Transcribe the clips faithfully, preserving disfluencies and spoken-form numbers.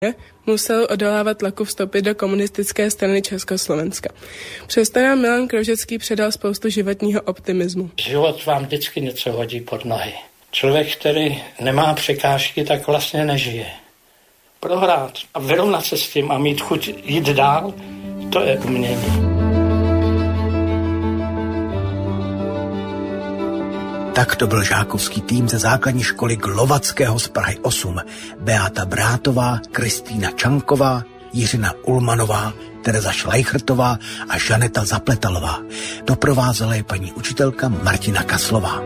musel odolávat tlaku vstoupit do komunistické strany Československa. Přesto nám Milan Kroužecký předal spoustu životního optimismu. Život vám vždycky něco hodí pod nohy. Člověk, který nemá překážky, tak vlastně nežije. Prohrát a vyrovnat se s tím a mít chuť jít dál, to je umění. Tak to byl žákovský tým ze základní školy Glovackého z Prahy osm. Beáta Brátová, Kristýna Čanková, Jiřina Ulmanová, Tereza Šlajchrtová a Žaneta Zapletalová. Doprovázela je paní učitelka Martina Kaslová.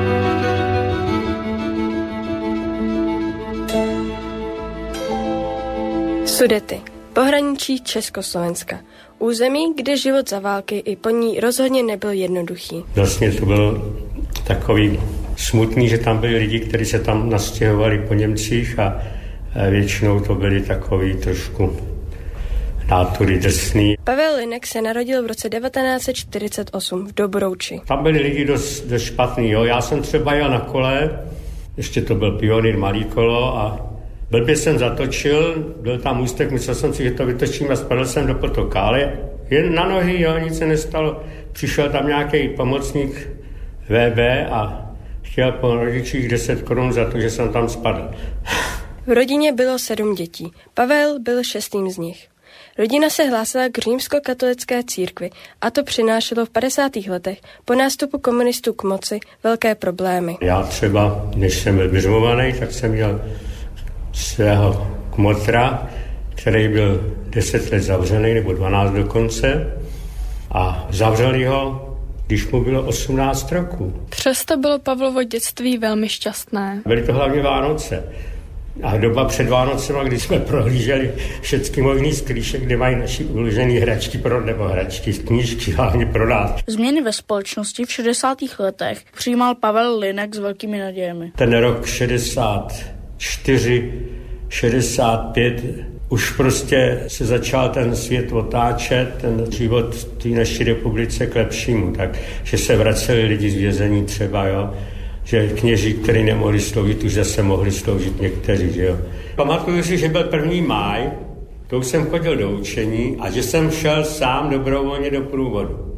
Sudety. Pohraničí Československa. Území, kde život za války i po ní rozhodně nebyl jednoduchý. Vlastně to bylo takový smutný, že tam byli lidi, kteří se tam nastěhovali po Němcích a většinou to byli takový trošku nátury drsný. Pavel Linek se narodil v roce devatenáct set čtyřicet osm v Dobrouči. Tam byli lidi dost, dost špatný. Jo. Já jsem třeba jel na kole, ještě to byl Pionýr malý kolo a blbě jsem zatočil, byl tam ústek, myslel jsem si, že to vytočím a spadl jsem do potoka, ale jen na nohy, jo, nic se nestalo. Přišel tam nějaký pomocník V B a chtěl po rodičích deset korun za to, že jsem tam spadl. V rodině bylo sedm dětí. Pavel byl šestým z nich. Rodina se hlásila k římskokatolické církvi a to přinášelo v padesátých letech po nástupu komunistů k moci velké problémy. Já třeba, než jsem byl vyřmovaný, tak jsem měl svého kmotra, který byl deset let zavřený, nebo dvanáct dokonce, a zavřeli ho, když mu bylo osmnáct roků. Přesto bylo Pavlovo dětství velmi šťastné. Byly to hlavně Vánoce. A doba před Vánocema, kdy jsme prohlíželi všechny možný sklíše, kde mají naši uložený hračky pro, nebo hračky, knížky hlavně prodat. Změny ve společnosti v šedesátých letech přijímal Pavel Linek s velkými nadějemi. Ten rok šedesát čtyři, šedesát pět už prostě se začal ten svět otáčet, ten život v té naší republice k lepšímu, takže se vraceli lidi z vězení třeba, jo, že kněží, kteří nemohli sloužit, už zase mohli sloužit někteří, že jo. Pamatuju si, že byl první máj, to už jsem chodil do učení a že jsem šel sám dobrovolně do průvodu.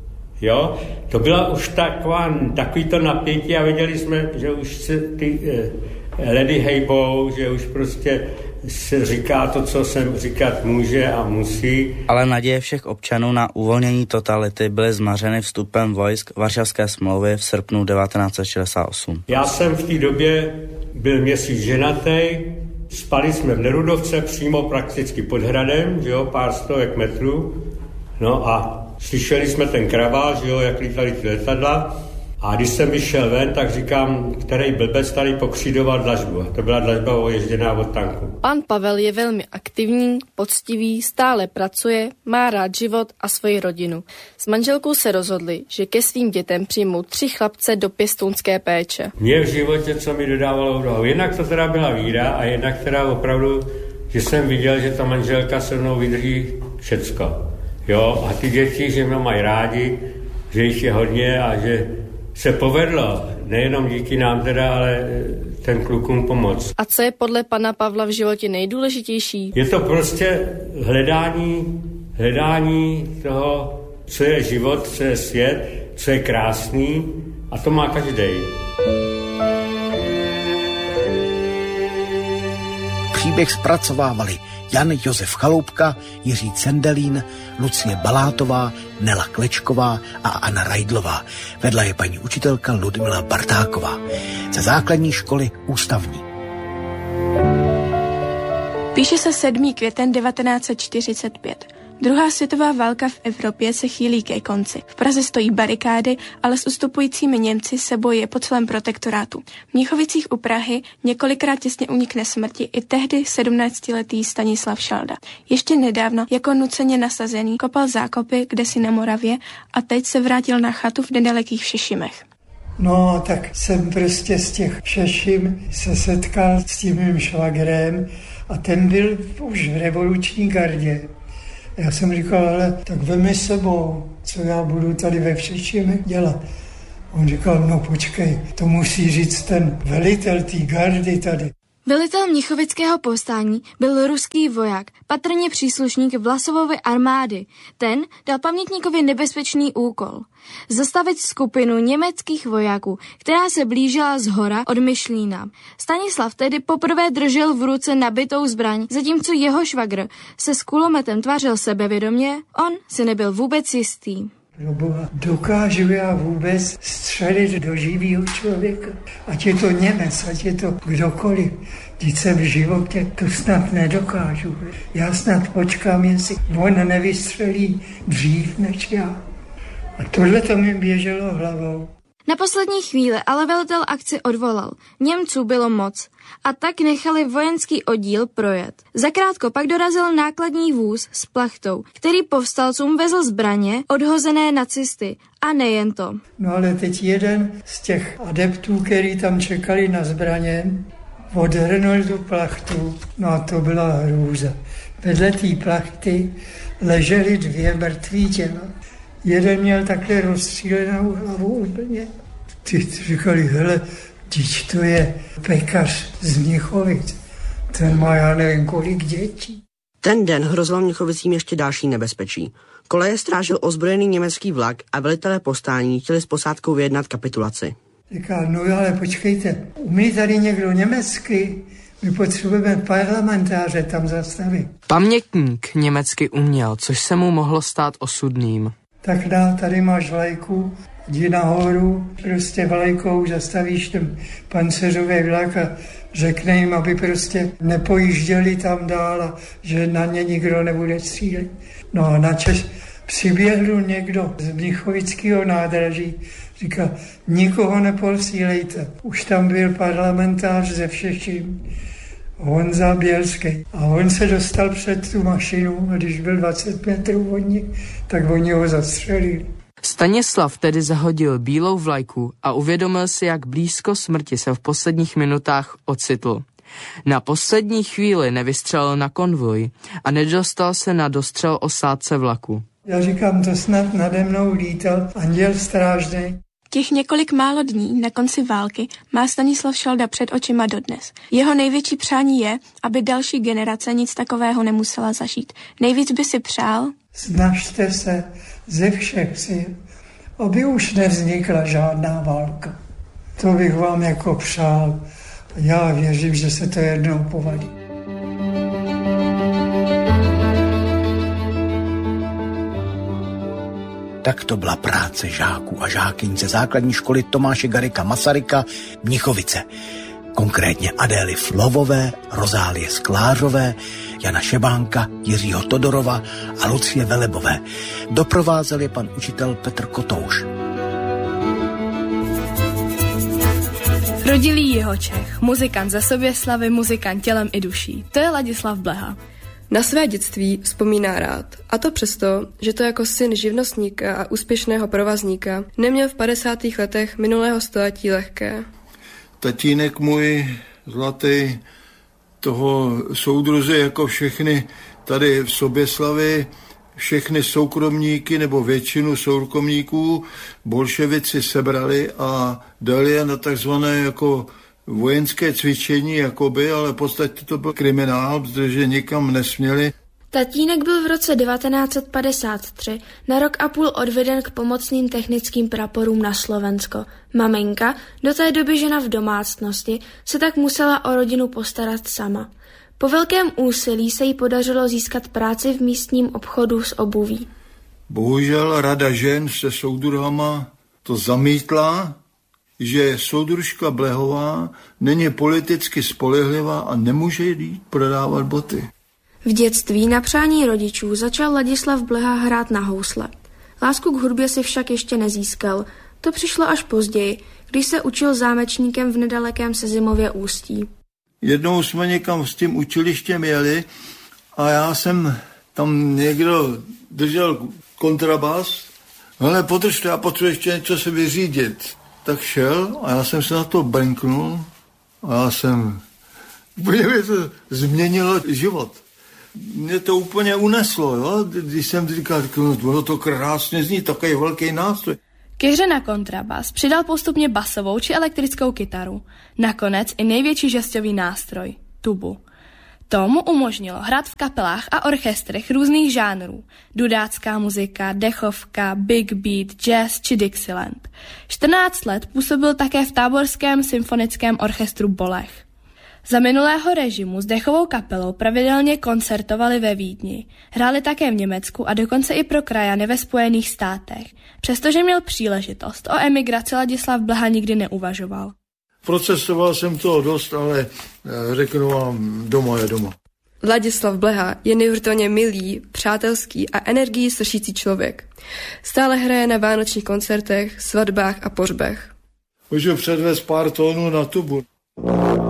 Jo, to byla už taková, takový to napětí a viděli jsme, že už se ty eh, ledy hejbou, že už prostě se říká to, co se říkat může a musí. Ale naděje všech občanů na uvolnění totality byly zmařeny vstupem vojsk Varšavské smlouvy v srpnu devatenáct set šedesát osm. Já jsem v té době byl měsíc ženatej, spali jsme v Nerudovce přímo prakticky pod hradem, že jo, pár stovek metrů, no a slyšeli jsme ten kravál, že jo, jak lítali ty letadla. A když jsem vyšel ven, tak říkám, který blbec tady pokřidoval dlažbu. To byla dlažba oježděná od tanku. Pan Pavel je velmi aktivní, poctivý, stále pracuje, má rád život a svoji rodinu. S manželkou se rozhodli, že ke svým dětem přijmou tři chlapce do pěstounské péče. Mě v životě, co mi dodávalo odvahu. Jednak to teda byla víra a jednak teda opravdu, že jsem viděl, že ta manželka se mnou vydrží všecko. Jo, a ty děti, že mě mají rádi, že jich je hodně a že se povedlo, nejenom díky nám teda, ale ten klukům pomoct. A co je podle pana Pavla v životě nejdůležitější? Je to prostě hledání, hledání toho, co je život, co je svět, co je krásný a to má každý. Příběh zpracovávali Jan Josef Chaloupka, Jiří Cendelín, Lucie Balátová, Nela Klečková a Anna Rajdlová. Vedla je paní učitelka Ludmila Bartáková ze základní školy Ústavní. Píše se sedmý květen devatenáct set čtyřicet pět. Druhá světová válka v Evropě se chýlí ke konci. V Praze stojí barikády, ale s ustupujícími Němci se bojuje po celém protektorátu. V Mnichovicích u Prahy několikrát těsně unikne smrti i tehdy sedmnáctiletý Stanislav Šalda. Ještě nedávno jako nuceně nasazený kopal zákopy kdesi na Moravě a teď se vrátil na chatu v nedalekých Všešimech. No, tak jsem prostě z těch Všešim se setkal s tím mým švagrem a ten byl už v revoluční gardě. Já jsem říkal, ale tak vemi sebou, co já budu tady ve Všešimech dělat. On říkal, no počkej, to musí říct ten velitel té gardy tady. Velitel mnichovického povstání byl ruský voják, patrně příslušník Vlasovovy armády. Ten dal pamětníkovi nebezpečný úkol. Zastavit skupinu německých vojáků, která se blížila z hora od Myšlína. Stanislav tedy poprvé držel v ruce nabitou zbraň, zatímco jeho švagr se s kulometem tvářil sebevědomě, on si nebyl vůbec jistý. Proboha, dokážu já vůbec střelit do živého člověka? Ať je to Němec, ať je to kdokoliv. Vždyť jsem v životě to snad nedokážu. Já snad počkám, jestli on nevystřelí dřív než já. A tohle to mi běželo hlavou. Na poslední chvíli ale velitel akci odvolal. Němců bylo moc a tak nechali vojenský oddíl projet. Zakrátko pak dorazil nákladní vůz s plachtou, který povstalcům vezl zbraně odhozené nacisty. A nejen to. No ale teď jeden z těch adeptů, který tam čekali na zbraně, odhrnul tu plachtu. No a to byla hrůza. Vedle té plachty ležely dvě mrtví těla. Jeden měl takhle rozstřílenou hlavu úplně. Ty říkali, hele, teď to je pekař z Mnichovic. Ten má já nevím kolik dětí. Ten den hrozilo Mnichovicím ještě další nebezpečí. Koleje strážil ozbrojený německý vlak a velitelé povstání chtěli s posádkou vyjednat kapitulaci. Říká, no ale počkejte, umí tady někdo německy? My potřebujeme parlamentáře tam zastavit. Pamětník německy uměl, což se mu mohlo stát osudným. Tak dá, tady máš vlajku, jdi nahoru, prostě vlajkou zastavíš ten pancéřový vlak a řekne jim, aby prostě nepojížděli tam dál a že na ně nikdo nebude střílet. No a načež přiběhl někdo z Mnichovického nádraží, říká, nikoho neposílejte. Už tam byl parlamentář ze všečím, Honza Bělský. A on se dostal před tu mašinu a když byl dvacet metrů od ní, tak oni ho zastřelili. Stanislav tedy zahodil bílou vlajku a uvědomil si, jak blízko smrti se v posledních minutách ocitl. Na poslední chvíli nevystřelil na konvoj a nedostal se na dostřel osádce vlaku. Já říkám, to snad nade mnou lítal anděl strážnej. Těch několik málo dní na konci války má Stanislav Šalda před očima dodnes. Jeho největší přání je, aby další generace nic takového nemusela zažít. Nejvíc by si přál... Snažte se ze všech sil, aby už nevznikla žádná válka. To bych vám jako přál. Já věřím, že se to jednou povede. Tak to byla práce žáků a žákyň ze základní školy Tomáše Garrigua Masaryka Mnichovice. Konkrétně Adély Flovové, Rozálie Sklářové, Jana Šebánka, Jiřího Todorova a Lucie Velebové. Doprovázel je pan učitel Petr Kotouš. Rodilý Jihočech, muzikant ze Soběslavy, muzikant tělem i duší. To je Ladislav Bleha. Na své dětství vzpomíná rád. A to přesto, že to jako syn živnostníka a úspěšného provazníka neměl v padesátých letech minulého století lehké. Tatínek můj zlatý, toho soudruze jako všechny tady v Soběslavi, všechny soukromníky nebo většinu soukromníků bolševici sebrali a dali je na takzvané jako vojenské cvičení, jakoby, ale v podstatě to byl kriminál, protože nikam nesměli. Tatínek byl v roce devatenáct set padesát tři na rok a půl odveden k pomocným technickým praporům na Slovensko. Maminka, do té doby žena v domácnosti, se tak musela o rodinu postarat sama. Po velkém úsilí se jí podařilo získat práci v místním obchodu s obuví. Bohužel rada žen se soudruhama to zamítla, že soudružka Blehová není politicky spolehlivá a nemůže jít prodávat boty. V dětství na přání rodičů začal Ladislav Bleha hrát na housle. Lásku k hudbě si však ještě nezískal. To přišlo až později, když se učil zámečníkem v nedalekém Sezimově Ústí. Jednou jsme někam s tím učilištěm jeli a já jsem tam někdo držel kontrabas. Hele, podržte, já potřebuji ještě něco se vyřídit. Tak šel a já jsem se na to brnknul a já jsem... Úplně mi to změnilo život. Mě to úplně uneslo, jo? Když jsem říkal, no to krásně zní, takový velký nástroj. Ke hře na kontrabas přidal postupně basovou či elektrickou kytaru, nakonec i největší žestový nástroj, tubu. To mu umožnilo hrát v kapelách a orchestrech různých žánrů, dudácká muzika, dechovka, big beat, jazz či Dixieland. čtrnáct let působil také v táborském symfonickém orchestru Bolech. Za minulého režimu s dechovou kapelou pravidelně koncertovali ve Vídni, hráli také v Německu a dokonce i pro krajany ve Spojených státech. Přestože měl příležitost, o emigraci Ladislav Blaha nikdy neuvažoval. Procestoval jsem toho dost, ale řeknu vám, doma je doma. Ladislav Bleha je neuvěřitelně milý, přátelský a energií sršící člověk. Stále hraje na vánočních koncertech, svatbách a pohřbech. Můžu předvést pár tónů na tubu.